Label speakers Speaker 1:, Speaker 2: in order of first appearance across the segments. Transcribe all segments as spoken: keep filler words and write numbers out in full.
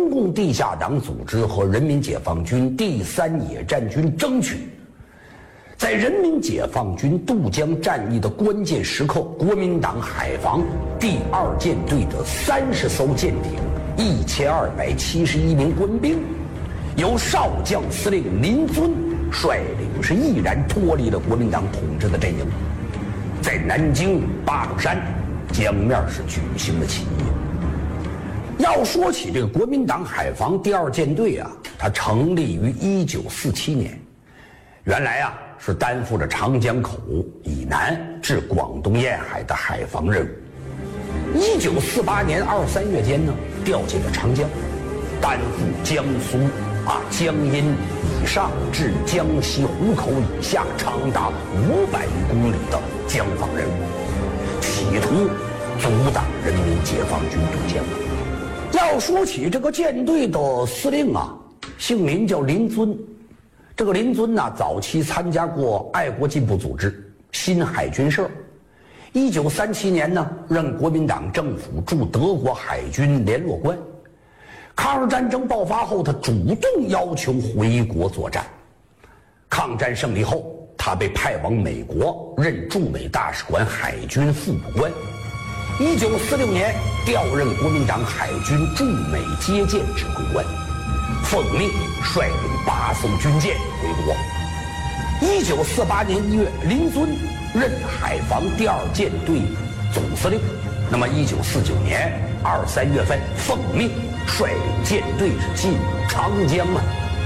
Speaker 1: 中共地下党组织和人民解放军第三野战军争取。在人民解放军渡江战役的关键时刻，国民党海防第二舰队的三十艘舰艇、一千二百七十一名官兵，由少将司令林遵率领，是毅然脱离了国民党统治的阵营，在南京八路山江面是举行了起义。要说起这个国民党海防第二舰队啊，它成立于一九四七年，原来啊是担负着长江口以南至广东沿海的海防任务。一九四八年二三月间呢，调进了长江，担负江苏啊江阴以上至江西湖口以下长达五百余公里的江防任务，企图阻挡人民解放军渡江。要说起这个舰队的司令啊，姓林叫林遵。这个林遵呢，早期参加过爱国进步组织新海军社。一九三七年呢，任国民党政府驻德国海军联络官。抗日战争爆发后，他主动要求回国作战。抗战胜利后，他被派往美国任驻美大使馆海军副部官。一九四六年调任国民党海军驻美接见指挥官，奉命率领八艘军舰回国。一九四八年一月，林遵任海防第二舰队总司令。那么一九四九年二三月份，奉命率领舰队是进入长江啊。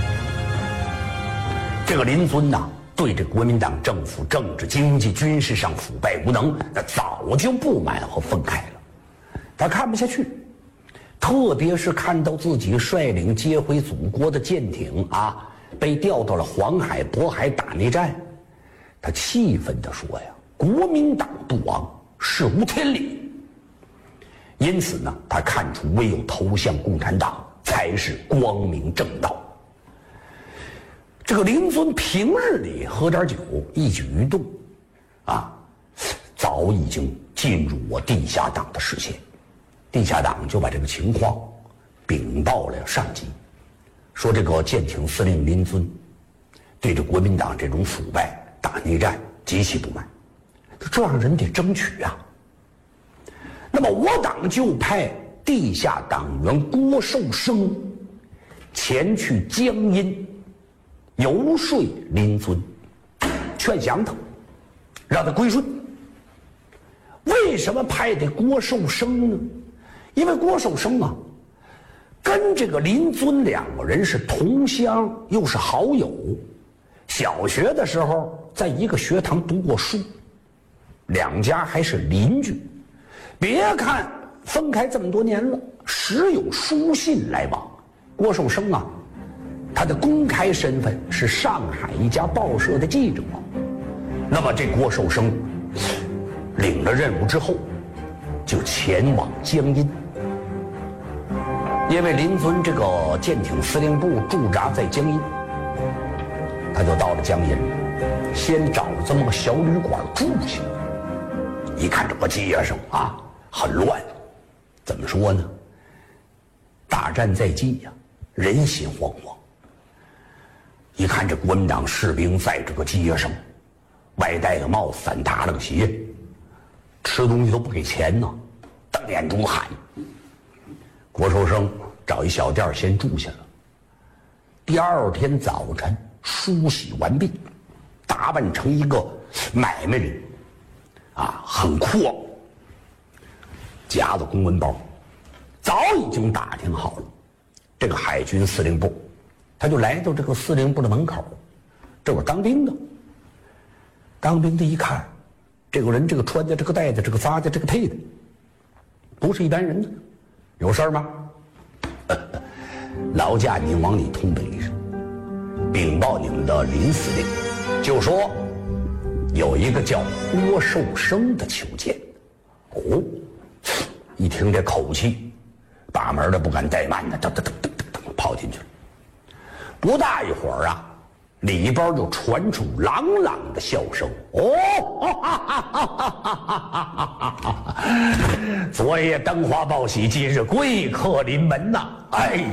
Speaker 1: 这个林遵呐，对这国民党政府政治、经济、军事上腐败无能，那早就不满和愤慨了。他看不下去，特别是看到自己率领接回祖国的舰艇啊，被调到了黄海、渤海打内战，他气愤地说呀：“国民党不亡，是无天理。”因此呢，他看出唯有投向共产党才是光明正道。这个林遵平日里喝点酒，一举一动，啊，早已经进入我地下党的视线。地下党就把这个情况禀报了上级，说这个舰艇司令林遵对这国民党这种腐败、打内战极其不满，这样人得争取啊。那么我党就派地下党员郭寿生前去江阴游说林遵，劝降他，让他归顺。为什么派的郭寿生呢？因为郭寿生啊，跟这个林遵两个人是同乡，又是好友，小学的时候在一个学堂读过书，两家还是邻居。别看分开这么多年了，时有书信来往。郭寿生啊，他的公开身份是上海一家报社的记者。那么这郭寿生领了任务之后，就前往江阴。因为林遵这个舰艇司令部驻扎在江阴，他就到了江阴，先找了这么个小旅馆住下。一看这个街上啊很乱，怎么说呢？大战在即呀，人心惶惶。一看这国民党士兵在这个街上，歪戴个帽子，反打了个鞋，吃东西都不给钱呢，瞪眼珠喊。郭寿生找一小店先住下了。第二天早晨梳洗完毕，打扮成一个买卖人，啊，很阔，夹着公文包，早已经打听好了这个海军司令部，他就来到这个司令部的门口，这会儿当兵的。当兵的一看，这个人这个穿的、这个戴的、这个扎的、这个配的，不是一般人呢。有事儿吗？劳驾您往里通禀一声，禀报你们的林司令，就说有一个叫郭寿生的求见。哦，一听这口气，把门的不敢怠慢的，噔噔噔噔噔噔跑进去了。不大一会儿啊，里边就传出朗朗的笑声。哦，昨夜灯花报喜，今日贵客临门呐！哎。